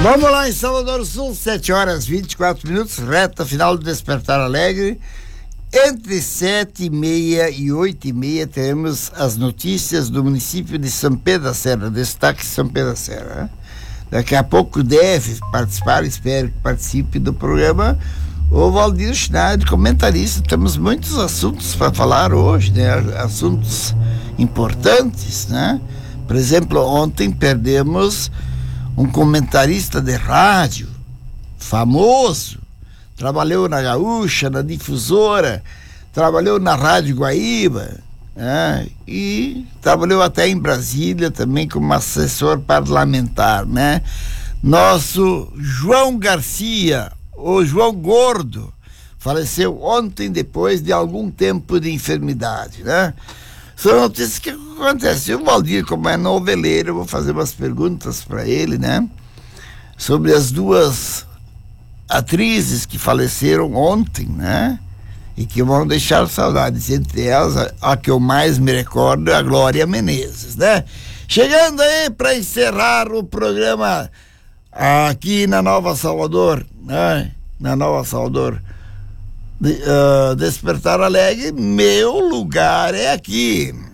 Vamos lá em Salvador do Sul, 7h24, reta final do Despertar Alegre. Entre 7h30 e 8h30 teremos as notícias do município de São Pedro da Serra, destaque São Pedro da Serra. Daqui a pouco deve participar, espero que participe do programa, o Valdir Schneider, comentarista. Temos muitos assuntos para falar hoje, né? Assuntos importantes, né? Por exemplo, ontem perdemos um comentarista de rádio famoso, trabalhou na Gaúcha, na Difusora, trabalhou na Rádio Guaíba, né? E trabalhou até em Brasília também como assessor parlamentar, né? Nosso João Garcia, o João Gordo, faleceu ontem depois de algum tempo de enfermidade, né? São notícias que acontecem. O Valdir, como é noveleiro, eu vou fazer umas perguntas para ele, né? Sobre as duas atrizes que faleceram ontem, né? E que vão deixar saudades. Entre elas, a que eu mais me recordo é a Glória Menezes, né? Chegando aí para encerrar o programa aqui na Nova Salvador, né? Na Nova Salvador. Despertar Alegre, meu lugar é aqui.